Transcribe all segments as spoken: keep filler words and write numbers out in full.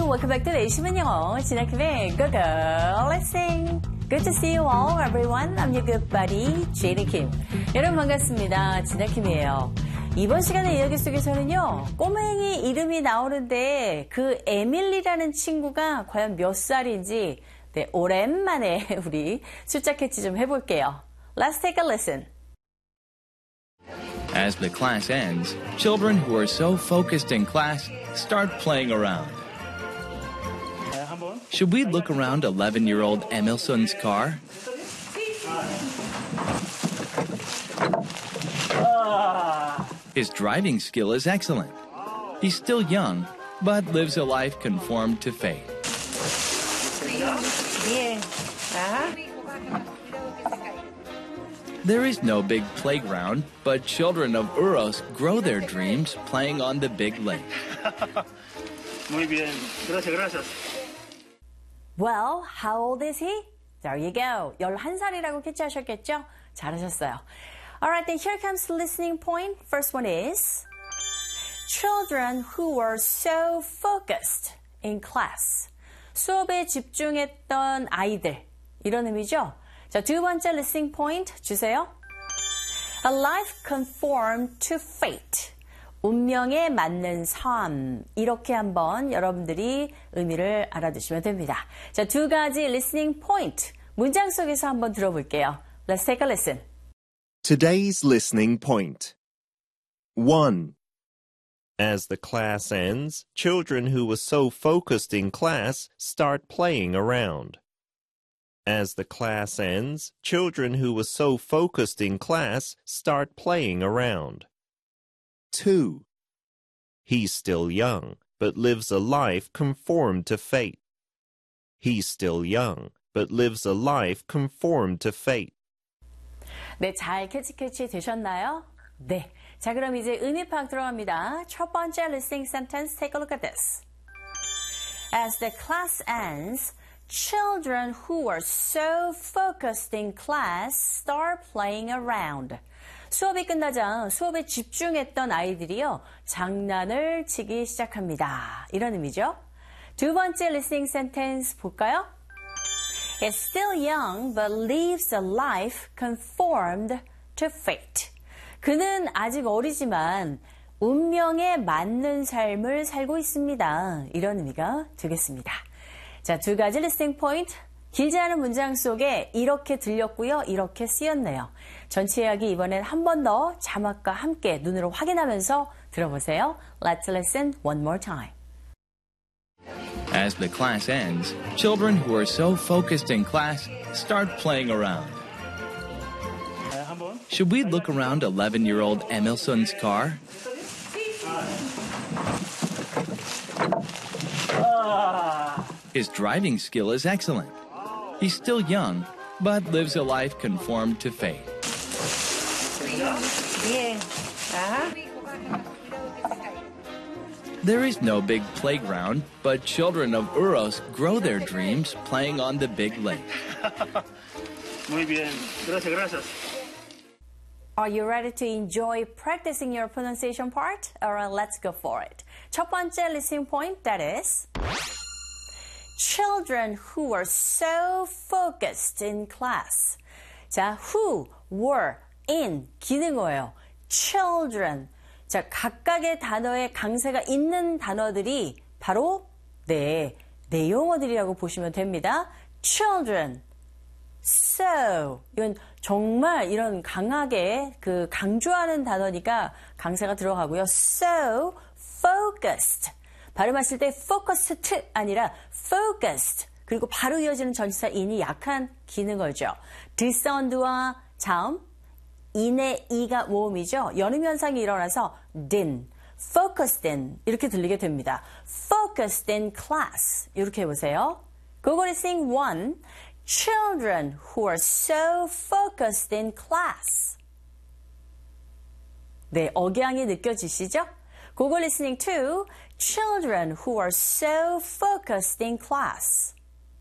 welcome back to 내쉬는 영어. 진아킴의 Go Go Lesson. Good to see you all, everyone. I'm your good buddy, Jane Kim. 여러분 반갑습니다. 진아킴이에요. 이번 시간의 이야기 속에서는요, 꼬맹이 이름이 나오는데 그 에밀리라는 친구가 과연 몇 살인지 네, 오랜만에 우리 숫자 캐치 좀 해볼게요. Let's take a listen. As the class ends, children who are so focused in class start playing around. Should we look around eleven-year-old Emilson's car? His driving skill is excellent. He's still young, but lives a life conformed to fate. There is no big playground, but children of Uros grow their dreams playing on the big lake. Muy bien. Gracias, gracias. Well, how old is he? There you go. 열한 살이라고 캐치하셨겠죠? 잘하셨어요. Alright, then here comes the listening point. First one is children who were so focused in class. 수업에 집중했던 아이들. 이런 의미죠? 자, 두 번째 listening point 주세요. A life conformed to fate. 운명에 맞는 삶. 이렇게 한번 여러분들이 의미를 알아두시면 됩니다. 자, 두 가지 listening point. 문장 속에서 한번 들어볼게요. Let's take a listen. Today's listening point. one. As the class ends, children who were so focused in class start playing around. As the class ends, children who were so focused in class start playing around. two. He's still young, but lives a life conformed to fate. He's still young, but lives a life conformed to fate. 네, 잘 캐치 캐치 되셨나요? 네. 자, 그럼 이제 의미 파악 들어갑니다. 첫 번째 listening sentence, take a look at this. As the class ends, children who were so focused in class start playing around. 수업이 끝나자 수업에 집중했던 아이들이요, 장난을 치기 시작합니다. 이런 의미죠. 두 번째 listening sentence 볼까요? He's still young but lives a life conformed to fate. 그는 아직 어리지만 운명에 맞는 삶을 살고 있습니다. 이런 의미가 되겠습니다. 자, 두 가지 listening point. 길지 않은 문장 속에 이렇게 들렸고요. 이렇게 쓰였네요. 전체 이야기 이번엔 한 번 더 자막과 함께 눈으로 확인하면서 들어보세요. Let's listen one more time. As the class ends, children who are so focused in class start playing around. Should we look around eleven-year-old Emilson's car? His driving skill is excellent. He's still young, but lives a life conformed to fate. There is no big playground, but children of Uros grow their dreams playing on the big lake. Muy bien. Gracias, gracias. Are you ready to enjoy practicing your pronunciation part? Alright, let's go for it. 첫 번째 listening point, that is children who were so focused in class. 자, who were in 기능어예요. children. 자, 각각의 단어에 강세가 있는 단어들이 바로 네, 내용어들이라고 보시면 됩니다. children. so. 이건 정말 이런 강하게 그 강조하는 단어니까 강세가 들어가고요. so focused. 발음하실 때 focused 아니라 focused. 그리고 바로 이어지는 전치사 in이 약한 기능어죠. discerned와 자음, in의 이가 모음이죠. 연음 현상이 일어나서 din, focused in 이렇게 들리게 됩니다. focused in class 이렇게 해보세요. Google listening one. Children who are so focused in class. 네, 억양이 느껴지시죠? Google listening two. Children who are so focused in class.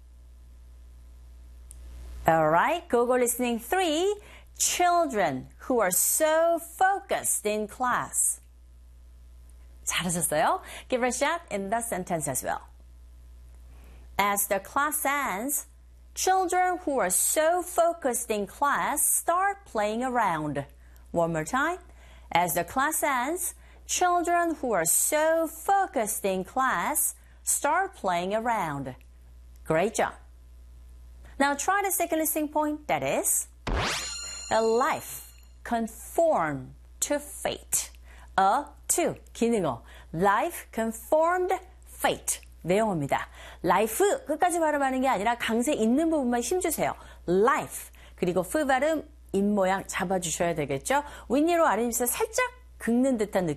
Alright, Google listening three. Children who are so focused in class. 잘하셨어요? Give it a shot in the sentence as well. As the class ends, children who are so focused in class start playing around. One more time. As the class ends, children who are so focused in class start playing around. Great job. Now try the second listening point, that is, a life conformed to fate. A, to, 기능어. Life conformed fate. 내용어입니다. life, 끝까지 발음하는 게 아니라 강세 있는 부분만 힘주세요. life, 그리고 f 발음, 입 모양 잡아주셔야 되겠죠. 윗니로 아랫입술 살짝 긁는 듯한 느낌.